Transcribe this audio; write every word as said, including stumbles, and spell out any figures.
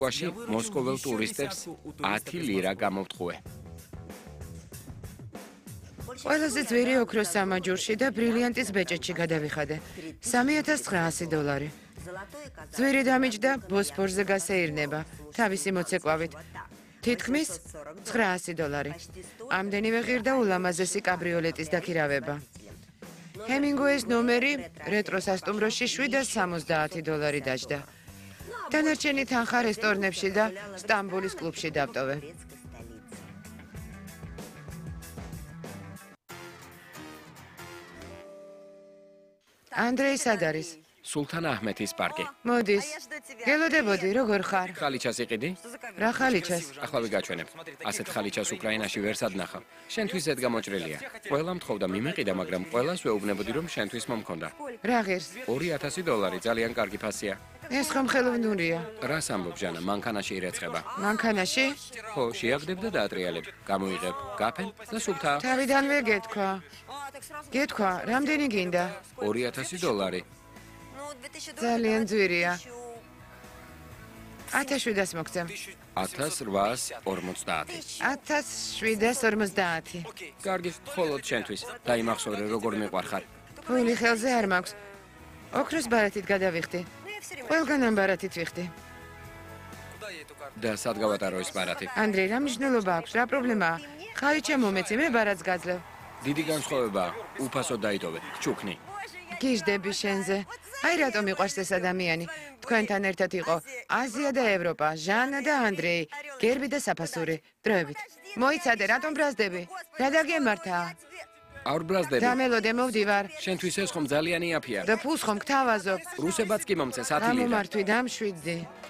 ვაში მოსკოველ ტურისტებს ათი ლირა გამოვთხოვე. ყველაზე ძვირი ოქროს სამაჯურში და ბრილიანტის ბეჭედში გადავიხადე. სამი ათას ცხრაასი დოლარი. ძვირი დამიჯდა ბოსფორზე გასეირნება, თავისი მოცეკვავით. თითქმის ცხრაასი დოლარი. ამდენივე ღირდა ულამაზესი კაბრიოლეტის დაქირავება. ჰემინგუეის ნომერი რეტრო სასტუმროში შვიდას სამოცდაათი დოლარი დაჯდა. დანარჩენი თანხა რესტორნებში და სტამბოლის კლუბში დავტოვე. ანდრეი სად არის? სულთან აჰმეთის პარკი. მოდის. გელოდებოდი, როგორ ხარ? ხალიჩას იყიდი? რა ხალიჩას? ახლავე გაჩვენებ. ასეთ ხალიჩას უკრაინაში ვერ სადნახავ. შენთვის ზედ გამოჭრილია. ყველა მთხოვდა მიმეყიდა, მაგრამ ყველას ვეუბნებოდი, რომ შენთვის მომქონდა. რა ღირს? ორი ათასი დოლარი, ძალიან კარგი ფასია. ეს ხომ ხელოვნურია. რას ამბობ, ჟანა, მანქანაში ირეცხება. მანქანაში? ხო, შეაგდებ და დაატრიალებ. გამოიღებ, გაფენ და სუფთა. თავიდანვე გეთქვა. გეთქვა, რამდენი გინდა? ორი ათასი დოლარი. ძალიან ძვირია. ათას შვიდას მოგცემ. ათას რვაას ორმოცდაათი. ათას შვიდას ორმოცდაათი. კარგი, მხოლოდ შენთვის. დაიმახსოვრე, როგორ მიყვარხარ. ფული ხელზე არ მაქვს. ოქროს ბარათით გადავიხდი. ყველგან ამ ბარათით ვიხდი. და სად გავატარო ეს ბარათი? ანდრეი, რა მნიშვნელობა აქვს? რა პრობლემაა? ხალიჩა მომეცი, მე ბარათს გაძლევ. დიდი განსხვავებაა. უფასოდ დაიტოვე. ჩუქნი. გიждები შენზე. აი რატომ მიყვარს ეს ადამიანი? თქვენთან ერთად იყო აზია და ევროპა, ჟანა და ანდრეი, გერბი და საფასური. დროებით. მოიცადე, რატომ ბრაზდები? რა დაგემართა? არ ბრაზდები. დამელოდე, მოვდივარ. შენთვის ეს ხომ ძალიან იაფია. და ფულს ხომ გთავაზობ? რუსებაც კი მომცეს ათი რა ლირა. მომართვი, დამშვიდდი.